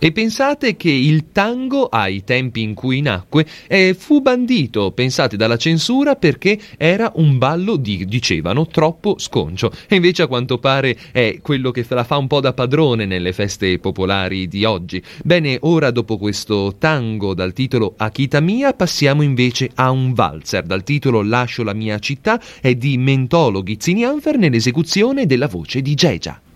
E pensate che il tango, ai tempi in cui nacque, fu bandito, pensate, dalla censura perché era un ballo, dicevano, troppo sconcio. E invece a quanto pare è quello che la fa un po' da padrone nelle feste popolari di oggi. Bene, ora dopo questo tango dal titolo Akita Mia, passiamo invece a un valzer dal titolo Lascio la mia città, è di Mentolo Ghizzini Anfer nell'esecuzione della voce di Gegia.